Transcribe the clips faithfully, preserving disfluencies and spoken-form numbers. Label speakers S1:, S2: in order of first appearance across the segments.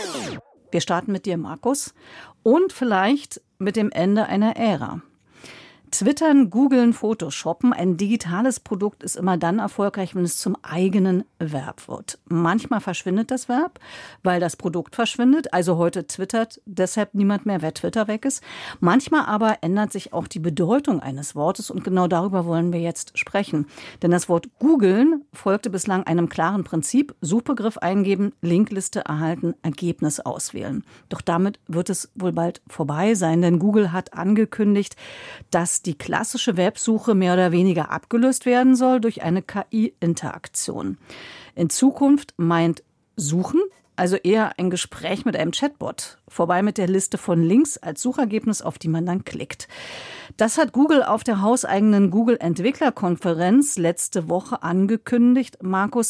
S1: Wir starten mit dir, Markus, und vielleicht mit dem Ende einer Ära. Twittern, googeln, Photoshoppen. Ein digitales Produkt ist immer dann erfolgreich, wenn es zum eigenen Verb wird. Manchmal verschwindet das Verb, weil das Produkt verschwindet. Also heute twittert deshalb niemand mehr, wer Twitter weg ist. Manchmal aber ändert sich auch die Bedeutung eines Wortes und genau darüber wollen wir jetzt sprechen. Denn das Wort googeln folgte bislang einem klaren Prinzip. Suchbegriff eingeben, Linkliste erhalten, Ergebnis auswählen. Doch damit wird es wohl bald vorbei sein, denn Google hat angekündigt, dass die klassische Websuche mehr oder weniger abgelöst werden soll durch eine K I-Interaktion. In Zukunft meint Suchen also eher ein Gespräch mit einem Chatbot. Vorbei mit der Liste von Links als Suchergebnis, auf die man dann klickt. Das hat Google auf der hauseigenen Google-Entwicklerkonferenz letzte Woche angekündigt. Markus,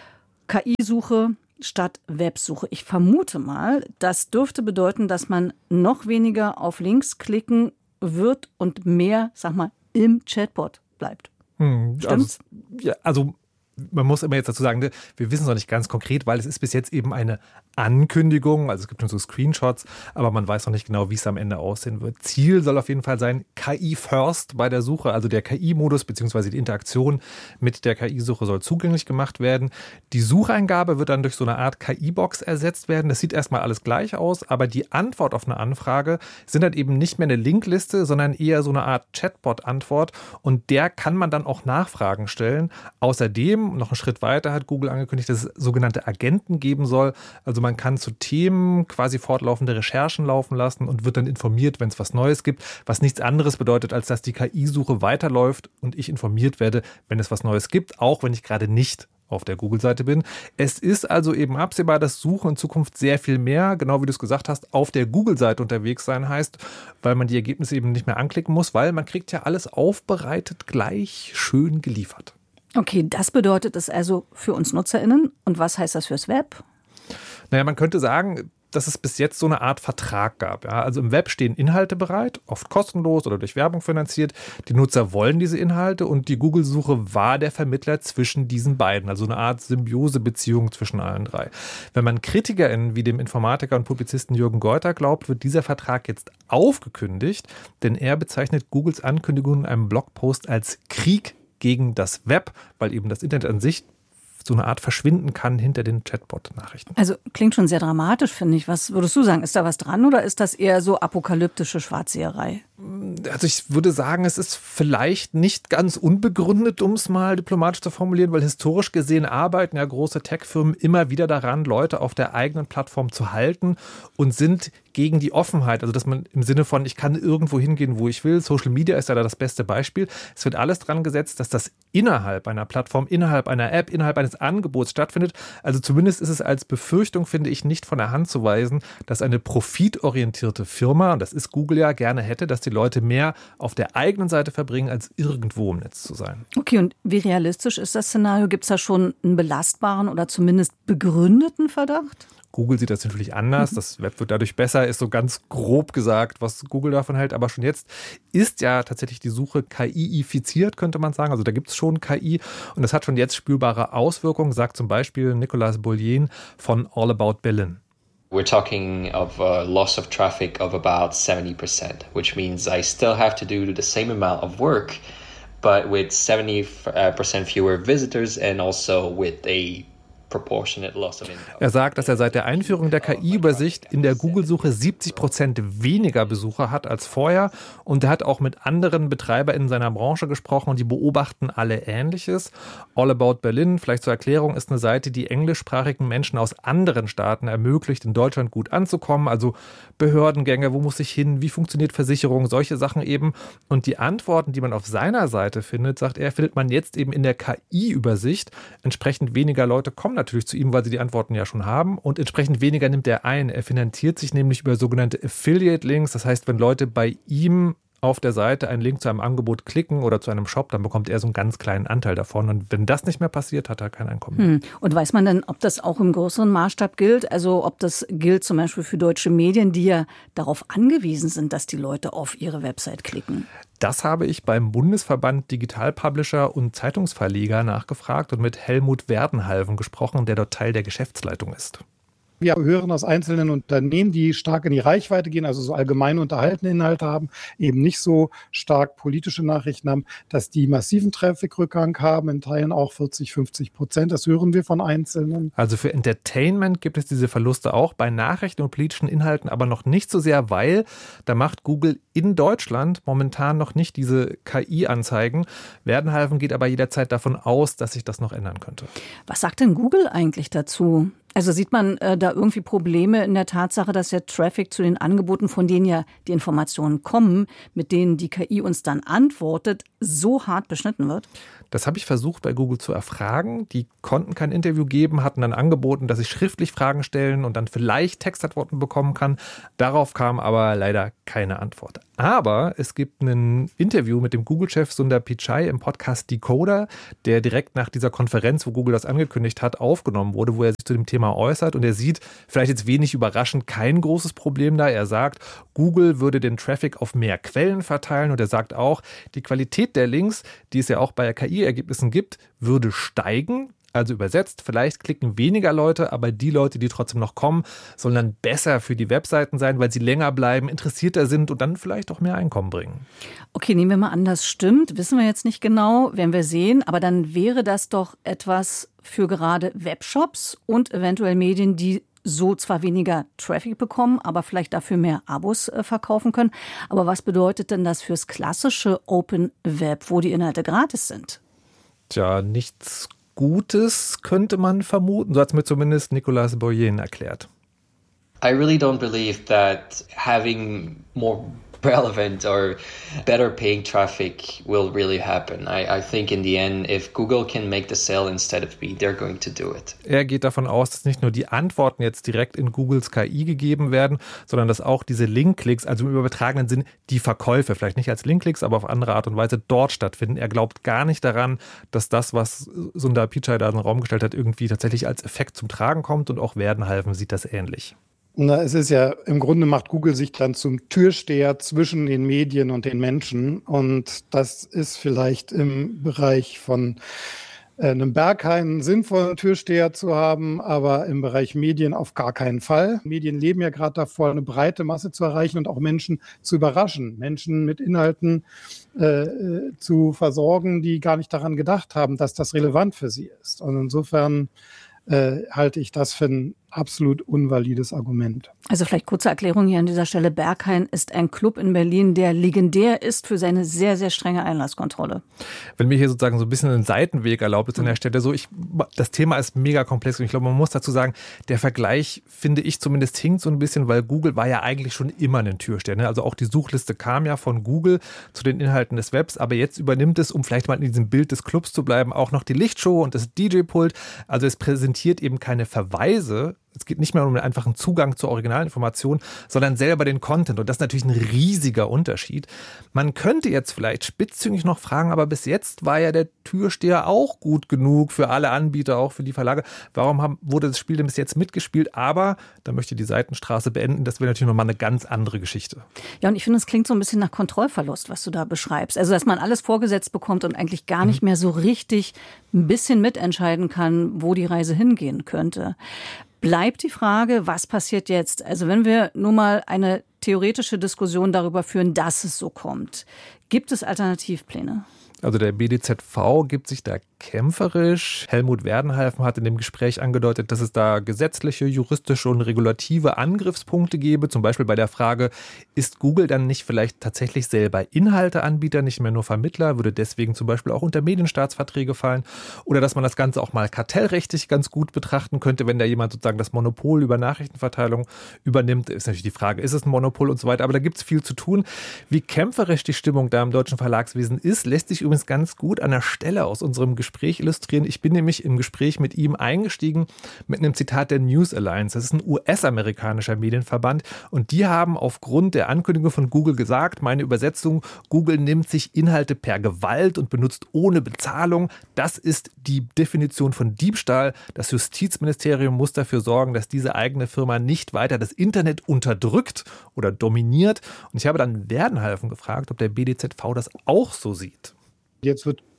S1: K I-Suche statt Websuche. Ich vermute mal, das dürfte bedeuten, dass man noch weniger auf Links klicken wird und mehr, sag mal, im Chatbot bleibt.
S2: Hm,
S1: Stimmt's?
S2: Also, ja, also man muss immer jetzt dazu sagen, wir wissen es noch nicht ganz konkret, weil es ist bis jetzt eben eine Ankündigung, also es gibt nur so Screenshots, aber man weiß noch nicht genau, wie es am Ende aussehen wird. Ziel soll auf jeden Fall sein, K I First bei der Suche, also der K I-Modus bzw. die Interaktion mit der K I-Suche soll zugänglich gemacht werden. Die Sucheingabe wird dann durch so eine Art K I-Box ersetzt werden. Das sieht erstmal alles gleich aus, aber die Antwort auf eine Anfrage sind dann eben nicht mehr eine Linkliste, sondern eher so eine Art Chatbot-Antwort und der kann man dann auch Nachfragen stellen. Außerdem, noch einen Schritt weiter, hat Google angekündigt, dass es sogenannte Agenten geben soll. Also man kann zu Themen quasi fortlaufende Recherchen laufen lassen und wird dann informiert, wenn es was Neues gibt, was nichts anderes bedeutet, als dass die K I-Suche weiterläuft und ich informiert werde, wenn es was Neues gibt, auch wenn ich gerade nicht auf der Google-Seite bin. Es ist also eben absehbar, dass Suche in Zukunft sehr viel mehr, genau wie du es gesagt hast, auf der Google-Seite unterwegs sein heißt, weil man die Ergebnisse eben nicht mehr anklicken muss, weil man kriegt ja alles aufbereitet gleich schön geliefert.
S1: Okay, das bedeutet es also für uns NutzerInnen. Und was heißt das fürs Web?
S2: Naja, man könnte sagen, dass es bis jetzt so eine Art Vertrag gab. Ja, also im Web stehen Inhalte bereit, oft kostenlos oder durch Werbung finanziert. Die Nutzer wollen diese Inhalte und die Google-Suche war der Vermittler zwischen diesen beiden. Also eine Art Symbiose-Beziehung zwischen allen drei. Wenn man KritikerInnen wie dem Informatiker und Publizisten Jürgen Geuter glaubt, wird dieser Vertrag jetzt aufgekündigt, denn er bezeichnet Googles Ankündigung in einem Blogpost als Krieg gegen das Web, weil eben das Internet an sich so eine Art verschwinden kann hinter den Chatbot-Nachrichten.
S1: Also klingt schon sehr dramatisch, finde ich. Was würdest du sagen? Ist da was dran oder ist das eher so apokalyptische Schwarzseherei?
S2: Also ich würde sagen, es ist vielleicht nicht ganz unbegründet, um es mal diplomatisch zu formulieren, weil historisch gesehen arbeiten ja große Tech-Firmen immer wieder daran, Leute auf der eigenen Plattform zu halten und sind gegen die Offenheit, also dass man im Sinne von, ich kann irgendwo hingehen, wo ich will. Social Media ist ja da das beste Beispiel. Es wird alles dran gesetzt, dass das innerhalb einer Plattform, innerhalb einer App, innerhalb eines Angebots stattfindet. Also zumindest ist es als Befürchtung, finde ich, nicht von der Hand zu weisen, dass eine profitorientierte Firma, und das ist Google ja, gerne hätte, dass die Leute mehr auf der eigenen Seite verbringen, als irgendwo im Netz zu sein.
S1: Okay, und wie realistisch ist das Szenario? Gibt es da schon einen belastbaren oder zumindest begründeten Verdacht?
S2: Google sieht das natürlich anders. Das Web wird dadurch besser, ist so ganz grob gesagt, was Google davon hält. Aber schon jetzt ist ja tatsächlich die Suche K I-ifiziert, könnte man sagen. Also da gibt es schon K I und das hat schon jetzt spürbare Auswirkungen, sagt zum Beispiel Nicolas Bollien von All About Berlin.
S3: We're talking of a loss of traffic of about seventy percent, which means I still have to do the same amount of work, but with seventy percent fewer visitors and also with a
S2: Er sagt, dass er seit der Einführung der K I-Übersicht in der Google-Suche siebzig Prozent weniger Besucher hat als vorher und er hat auch mit anderen Betreibern in seiner Branche gesprochen und die beobachten alle Ähnliches. All About Berlin, vielleicht zur Erklärung, ist eine Seite, die englischsprachigen Menschen aus anderen Staaten ermöglicht, in Deutschland gut anzukommen, also Behördengänge, wo muss ich hin, wie funktioniert Versicherung, solche Sachen eben. Und die Antworten, die man auf seiner Seite findet, sagt er, findet man jetzt eben in der K I-Übersicht. Entsprechend weniger Leute kommen natürlich zu ihm, weil sie die Antworten ja schon haben und entsprechend weniger nimmt er ein. Er finanziert sich nämlich über sogenannte Affiliate-Links. Das heißt, wenn Leute bei ihm auf der Seite einen Link zu einem Angebot klicken oder zu einem Shop, dann bekommt er so einen ganz kleinen Anteil davon. Und wenn das nicht mehr passiert, hat er kein Einkommen mehr.
S1: Hm. Und weiß man denn, ob das auch im größeren Maßstab gilt? Also ob das gilt zum Beispiel für deutsche Medien, die ja darauf angewiesen sind, dass die Leute auf ihre Website klicken?
S2: Das habe ich beim Bundesverband Digitalpublisher und Zeitungsverleger nachgefragt und mit Helmut Werdenhalven gesprochen, der dort Teil der Geschäftsleitung ist.
S4: Wir hören aus einzelnen Unternehmen, die stark in die Reichweite gehen, also so allgemein unterhaltene Inhalte haben, eben nicht so stark politische Nachrichten haben, dass die massiven Traffic-Rückgang haben, in Teilen auch vierzig, fünfzig Prozent. Das hören wir von Einzelnen.
S2: Also für Entertainment gibt es diese Verluste auch, bei Nachrichten und politischen Inhalten aber noch nicht so sehr, weil da macht Google in Deutschland momentan noch nicht diese K I-Anzeigen. Werdenhalfen geht aber jederzeit davon aus, dass sich das noch ändern könnte.
S1: Was sagt denn Google eigentlich dazu? Also sieht man äh, da irgendwie Probleme in der Tatsache, dass der Traffic zu den Angeboten, von denen ja die Informationen kommen, mit denen die K I uns dann antwortet, so hart beschnitten wird?
S2: Das habe ich versucht bei Google zu erfragen. Die konnten kein Interview geben, hatten dann angeboten, dass ich schriftlich Fragen stellen und dann vielleicht Textantworten bekommen kann. Darauf kam aber leider keine Antwort. Aber es gibt ein Interview mit dem Google-Chef Sundar Pichai im Podcast Decoder, der direkt nach dieser Konferenz, wo Google das angekündigt hat, aufgenommen wurde, wo er sich zu dem Thema äußert. Und er sieht, vielleicht jetzt wenig überraschend, kein großes Problem da. Er sagt, Google würde den Traffic auf mehr Quellen verteilen. Und er sagt auch, die Qualität der Links, die es ja auch bei K I-Ergebnissen gibt, würde steigen. Also übersetzt, vielleicht klicken weniger Leute, aber die Leute, die trotzdem noch kommen, sollen dann besser für die Webseiten sein, weil sie länger bleiben, interessierter sind und dann vielleicht auch mehr Einkommen bringen.
S1: Okay, nehmen wir mal an, das stimmt. Wissen wir jetzt nicht genau, werden wir sehen. Aber dann wäre das doch etwas für gerade Webshops und eventuell Medien, die so zwar weniger Traffic bekommen, aber vielleicht dafür mehr Abos äh, verkaufen können. Aber was bedeutet denn das fürs klassische Open Web, wo die Inhalte gratis sind?
S2: Tja, nichts Gutes könnte man vermuten. So hat es mir zumindest Nicolas Boyen erklärt.
S3: I really don't believe that having more relevant or better paying traffic will really happen. I, I think in the end, if Google can make the sale instead of me, they're going to do it.
S2: Er geht davon aus, dass nicht nur die Antworten jetzt direkt in Googles K I gegeben werden, sondern dass auch diese Link-Klicks, also im übertragenen Sinn die Verkäufe, vielleicht nicht als Link-Klicks, aber auf andere Art und Weise dort stattfinden. Er glaubt gar nicht daran, dass das, was Sundar Pichai da in den Raum gestellt hat, irgendwie tatsächlich als Effekt zum Tragen kommt, und auch Werdenhalfen sieht das ähnlich.
S4: Na, es ist ja, im Grunde macht Google sich dann zum Türsteher zwischen den Medien und den Menschen. Und das ist vielleicht im Bereich von äh, einem Berghain einen sinnvollen Türsteher zu haben, aber im Bereich Medien auf gar keinen Fall. Medien leben ja gerade davor, eine breite Masse zu erreichen und auch Menschen zu überraschen, Menschen mit Inhalten äh, zu versorgen, die gar nicht daran gedacht haben, dass das relevant für sie ist. Und insofern äh, halte ich das für ein absolut unvalides Argument.
S1: Also vielleicht kurze Erklärung hier an dieser Stelle. Berghain ist ein Club in Berlin, der legendär ist für seine sehr, sehr strenge Einlasskontrolle.
S2: Wenn mir hier sozusagen so ein bisschen ein Seitenweg erlaubt ist an der Stelle, so ich, das Thema ist mega komplex und ich glaube, man muss dazu sagen, der Vergleich, finde ich zumindest, hinkt so ein bisschen, weil Google war ja eigentlich schon immer ein Türsteher. Ne? Also auch die Suchliste kam ja von Google zu den Inhalten des Webs, aber jetzt übernimmt es, um vielleicht mal in diesem Bild des Clubs zu bleiben, auch noch die Lichtshow und das D J-Pult. Also es präsentiert eben keine Verweise. Es geht nicht mehr um einen einfachen Zugang zur Originalinformation, sondern selber den Content. Und das ist natürlich ein riesiger Unterschied. Man könnte jetzt vielleicht spitzzüngig noch fragen, aber bis jetzt war ja der Türsteher auch gut genug für alle Anbieter, auch für die Verlage. Warum haben, wurde das Spiel denn bis jetzt mitgespielt? Aber da möchte die Seitenstraße beenden. Das wäre natürlich nochmal eine ganz andere Geschichte.
S1: Ja, und ich finde, es klingt so ein bisschen nach Kontrollverlust, was du da beschreibst. Also, dass man alles vorgesetzt bekommt und eigentlich gar nicht mehr so richtig ein bisschen mitentscheiden kann, wo die Reise hingehen könnte. Bleibt die Frage, was passiert jetzt? Also wenn wir nur mal eine theoretische Diskussion darüber führen, dass es so kommt, gibt es Alternativpläne?
S2: Also der B D Z V gibt sich da kämpferisch. Helmut Werdenhalfen hat in dem Gespräch angedeutet, dass es da gesetzliche, juristische und regulative Angriffspunkte gäbe. Zum Beispiel bei der Frage, ist Google dann nicht vielleicht tatsächlich selber Inhalteanbieter, nicht mehr nur Vermittler, würde deswegen zum Beispiel auch unter Medienstaatsverträge fallen. Oder dass man das Ganze auch mal kartellrechtlich ganz gut betrachten könnte, wenn da jemand sozusagen das Monopol über Nachrichtenverteilung übernimmt. Ist natürlich die Frage, ist es ein Monopol und so weiter. Aber da gibt es viel zu tun. Wie kämpferisch die Stimmung da im deutschen Verlagswesen ist, lässt sich übrigens ganz gut an der Stelle aus unserem Gespräch illustrieren. Ich bin nämlich im Gespräch mit ihm eingestiegen mit einem Zitat der News Alliance. Das ist ein U S-amerikanischer Medienverband und die haben aufgrund der Ankündigung von Google gesagt, meine Übersetzung, Google nimmt sich Inhalte per Gewalt und benutzt ohne Bezahlung. Das ist die Definition von Diebstahl. Das Justizministerium muss dafür sorgen, dass diese eigene Firma nicht weiter das Internet unterdrückt oder dominiert. Und ich habe dann Werdenhalfen gefragt, ob der B D Z V das auch so sieht.
S4: Jetzt wird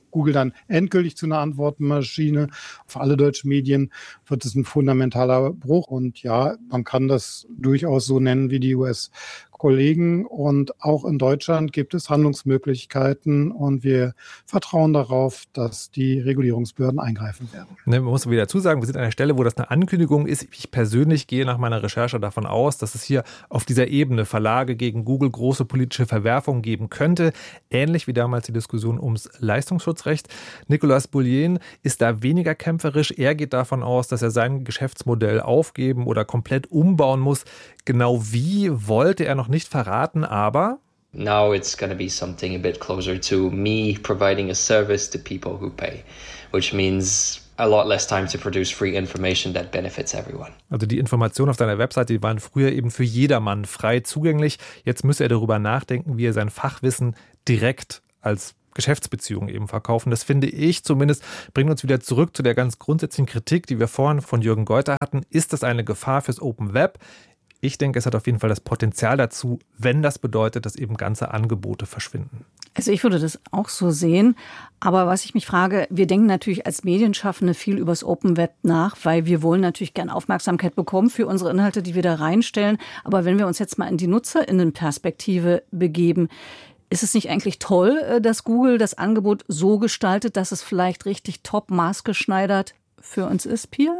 S4: Google dann endgültig zu einer Antwortmaschine. Für alle deutschen Medien wird es ein fundamentaler Bruch. Und ja, man kann das durchaus so nennen wie die U S-Kollegen. Und auch in Deutschland gibt es Handlungsmöglichkeiten. Und wir vertrauen darauf, dass die Regulierungsbehörden eingreifen werden.
S2: Ne, man muss wieder dazu sagen, wir sind an einer Stelle, wo das eine Ankündigung ist. Ich persönlich gehe nach meiner Recherche davon aus, dass es hier auf dieser Ebene Verlage gegen Google große politische Verwerfungen geben könnte. Ähnlich wie damals die Diskussion ums Leistungsschutzrecht. Nicolas Boullien ist da weniger kämpferisch. Er geht davon aus, dass er sein Geschäftsmodell aufgeben oder komplett umbauen muss. Genau wie wollte er noch nicht verraten, aber
S3: now it's going to be something a bit closer to me providing a service to people who pay, which means a lot less time to produce free information that benefits everyone.
S2: Also die Informationen auf seiner Webseite, die waren früher eben für jedermann frei zugänglich. Jetzt müsse er darüber nachdenken, wie er sein Fachwissen direkt als Geschäftsbeziehungen eben verkaufen. Das finde ich zumindest, bringt uns wieder zurück zu der ganz grundsätzlichen Kritik, die wir vorhin von Jürgen Geuter hatten. Ist das eine Gefahr fürs Open Web? Ich denke, es hat auf jeden Fall das Potenzial dazu, wenn das bedeutet, dass eben ganze Angebote verschwinden.
S1: Also ich würde das auch so sehen. Aber was ich mich frage, wir denken natürlich als Medienschaffende viel über das Open Web nach, weil wir wollen natürlich gerne Aufmerksamkeit bekommen für unsere Inhalte, die wir da reinstellen. Aber wenn wir uns jetzt mal in die NutzerInnenperspektive begeben, ist es nicht eigentlich toll, dass Google das Angebot so gestaltet, dass es vielleicht richtig top maßgeschneidert für uns ist, Pia?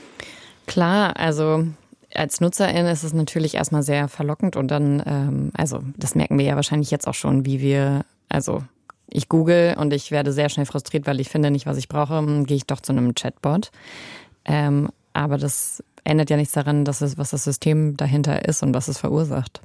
S5: Klar, also als Nutzerin ist es natürlich erstmal sehr verlockend und dann, ähm, also das merken wir ja wahrscheinlich jetzt auch schon, wie wir, also ich google und ich werde sehr schnell frustriert, weil ich finde nicht, was ich brauche, dann gehe ich doch zu einem Chatbot. Ähm, aber das ändert ja nichts daran, dass es, was das System dahinter ist und was es verursacht.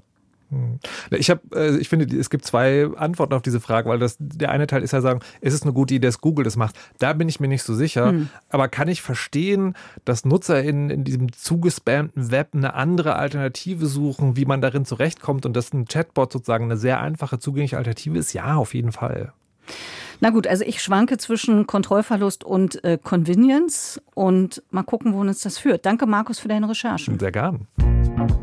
S2: Ich habe, ich finde, es gibt zwei Antworten auf diese Frage, weil das, der eine Teil ist ja sagen, ist es eine gute Idee, dass Google das macht? Da bin ich mir nicht so sicher. Hm. Aber kann ich verstehen, dass Nutzer in, in diesem zugespammten Web eine andere Alternative suchen, wie man darin zurechtkommt und dass ein Chatbot sozusagen eine sehr einfache, zugängliche Alternative ist? Ja, auf jeden Fall.
S1: Na gut, also ich schwanke zwischen Kontrollverlust und äh, Convenience und mal gucken, wohin uns das führt. Danke, Markus, für deine Recherchen.
S2: Sehr gern.